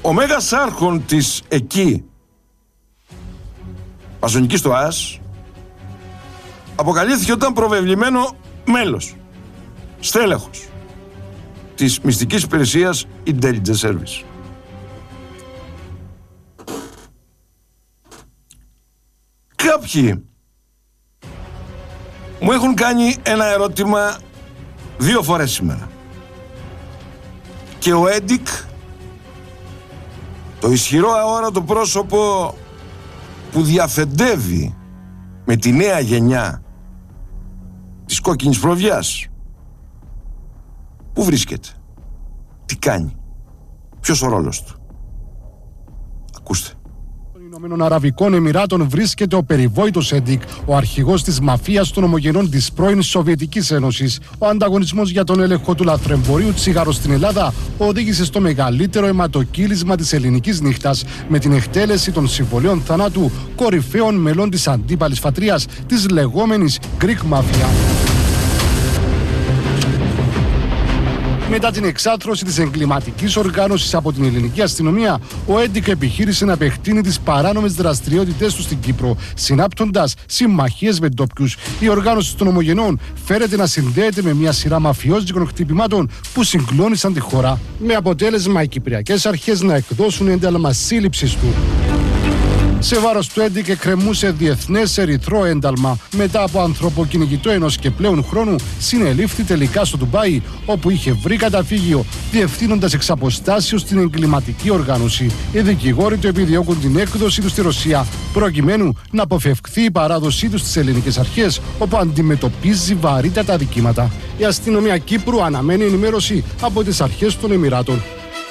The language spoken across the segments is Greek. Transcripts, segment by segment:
Ο μέγας άρχον της εκεί μασονικής τοάς αποκαλύφθηκε όταν προβεβλημένο μέλος, στέλεχος της μυστικής υπηρεσίας Intelligence Service. Κάποιοι μου έχουν κάνει ένα ερώτημα 2 φορές σήμερα. Και ο Έντικ, το ισχυρό αόρατο πρόσωπο που διαφεντεύει με τη νέα γενιά της κόκκινης προβιάς, πού βρίσκεται, τι κάνει, ποιος ο ρόλος του? Ακούστε. Των Ηνωμένων Αραβικών Εμιράτων βρίσκεται ο περιβόητος Έντικ, ο αρχηγός της μαφίας των ομογενών της πρώην Σοβιετικής Ένωσης. Ο ανταγωνισμός για τον έλεγχο του λαθρεμπορίου τσιγάρου στην Ελλάδα οδήγησε στο μεγαλύτερο αιματοκύλισμα της ελληνικής νύχτας, με την εκτέλεση των συμβολέων θανάτου κορυφαίων μελών της αντίπαλης φατρίας, της λεγόμενης Greek Mafia. Μετά την εξάρθρωση της εγκληματικής οργάνωσης από την ελληνική αστυνομία, ο Έντικ επιχείρησε να επεκτείνει τις παράνομες δραστηριότητες του στην Κύπρο, συνάπτοντας συμμαχίες με ντόπιους. Η οργάνωση των ομογενών φέρεται να συνδέεται με μια σειρά μαφιόζικων χτυπημάτων που συγκλώνησαν τη χώρα, με αποτέλεσμα οι κυπριακές αρχές να εκδώσουν ένταλμα σύλληψης του. Σε βάρος του Έντικ εκκρεμούσε διεθνές ερυθρό ένταλμα. Μετά από ανθρωποκυνηγητό ενός και πλέον χρόνου, συνελήφθη τελικά στο Ντουμπάι, όπου είχε βρει καταφύγιο, διευθύνοντας εξ αποστάσεως την εγκληματική οργάνωση. Οι δικηγόροι του επιδιώκουν την έκδοσή του στη Ρωσία, προκειμένου να αποφευχθεί η παράδοσή του στις ελληνικές αρχές, όπου αντιμετωπίζει βαρύτατα δικήματα. Η αστυνομία Κύπρου αναμένει ενημέρωση από τις αρχές των Εμιράτων.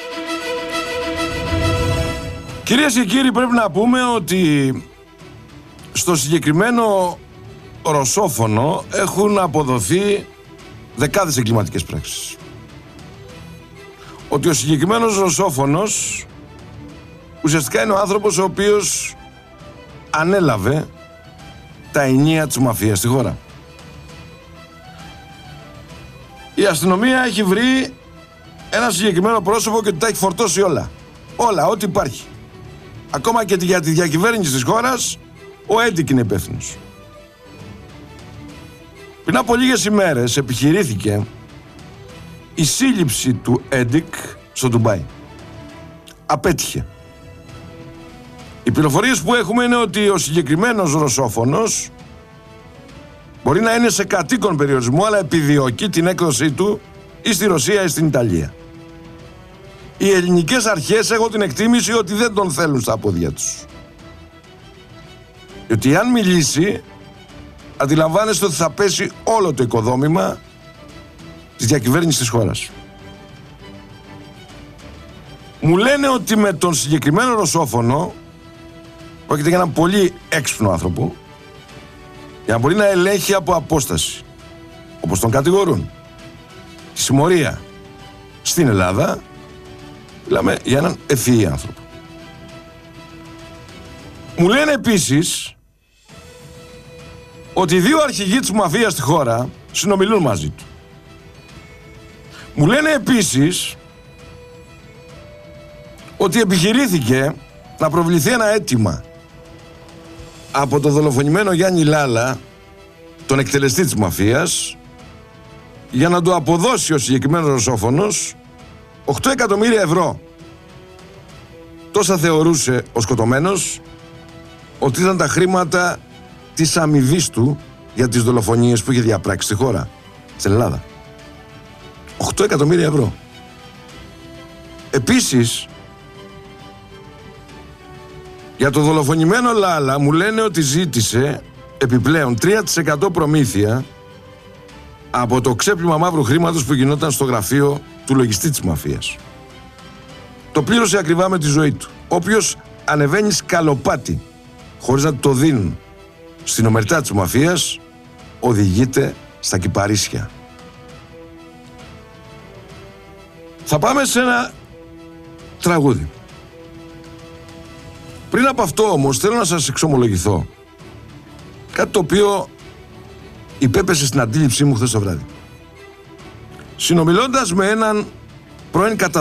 Κυρίες και κύριοι, πρέπει να πούμε ότι στο συγκεκριμένο ρωσόφωνο έχουν αποδοθεί δεκάδες εγκληματικές πράξεις. Ότι ο συγκεκριμένος ρωσόφωνος ουσιαστικά είναι ο άνθρωπος ο οποίος ανέλαβε τα ενία της μαφίας στη χώρα. Η αστυνομία έχει βρει ένα συγκεκριμένο πρόσωπο και τα έχει φορτώσει όλα. Όλα, ό,τι υπάρχει. Ακόμα και για τη διακυβέρνηση της χώρας, ο Έντικ είναι υπεύθυνος. Πριν από λίγες ημέρες επιχειρήθηκε η σύλληψη του Έντικ στο Ντουμπάι. Απέτυχε. Οι πληροφορίες που έχουμε είναι ότι ο συγκεκριμένος ρωσόφωνος μπορεί να είναι σε κατοίκον περιορισμό, αλλά επιδιώκει την έκδοσή του ή στη Ρωσία ή στην Ιταλία. Οι ελληνικές αρχές έχω την εκτίμηση ότι δεν τον θέλουν στα πόδια τους. Διότι αν μιλήσει, αντιλαμβάνεστε ότι θα πέσει όλο το οικοδόμημα της διακυβέρνησης της χώρας. Μου λένε ότι με τον συγκεκριμένο ρωσόφωνο πρόκειται για έναν πολύ έξυπνο άνθρωπο, για να μπορεί να ελέγχει από απόσταση, όπως τον κατηγορούν, τη συμμορία στην Ελλάδα. Μιλάμε για έναν ευφυή άνθρωπο. Μου λένε επίσης ότι οι 2 αρχηγοί της μαφίας στη χώρα συνομιλούν μαζί του. Μου λένε επίσης ότι επιχειρήθηκε να προβληθεί ένα αίτημα από το δολοφονημένο Γιάννη Λάλα, τον εκτελεστή της μαφίας, για να του αποδώσει ο συγκεκριμένος ρωσόφωνος 8 εκατομμύρια ευρώ. Τόσα θεωρούσε ο σκοτωμένος ότι ήταν τα χρήματα της αμοιβής του για τις δολοφονίες που είχε διαπράξει στη χώρα, στην Ελλάδα. 8 εκατομμύρια ευρώ. Επίσης, για το δολοφονημένο Λάλα μου λένε ότι ζήτησε επιπλέον 3% προμήθεια από το ξέπλυμα μαύρου χρήματος που γινόταν στο γραφείο του λογιστή της μαφίας. Το πλήρωσε ακριβά με τη ζωή του. Όποιος ανεβαίνει σκαλοπάτι χωρίς να το δίνουν στην ομερτά της μαφίας, οδηγείται στα κυπαρίσια. Θα πάμε σε ένα τραγούδι. Πριν από αυτό όμως θέλω να σας εξομολογηθώ κάτι το οποίο υπέπεσε στην αντίληψή μου χθες το βράδυ. Συνομιλώντας με έναν πρώην